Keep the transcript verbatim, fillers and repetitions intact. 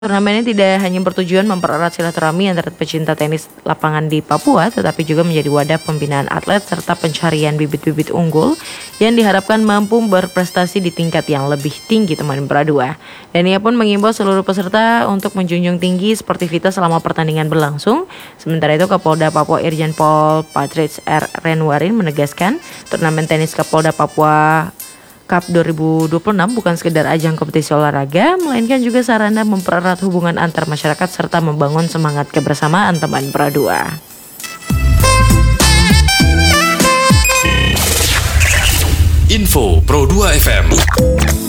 Turnamen ini tidak hanya bertujuan mempererat silaturahmi antara pecinta tenis lapangan di Papua, tetapi juga menjadi wadah pembinaan atlet serta pencarian bibit-bibit unggul yang diharapkan mampu berprestasi di tingkat yang lebih tinggi teman Pradua. Dan ia pun mengimbau seluruh peserta untuk menjunjung tinggi sportivitas selama pertandingan berlangsung. Sementara itu Kapolda Papua Irjen Pol Patrice R. Renwarin menegaskan turnamen tenis Kapolda Papua Cup dua ribu dua puluh enam bukan sekedar ajang kompetisi olahraga, melainkan juga sarana mempererat hubungan antar masyarakat serta membangun semangat kebersamaan teman Pradua. Info Pro dua F M.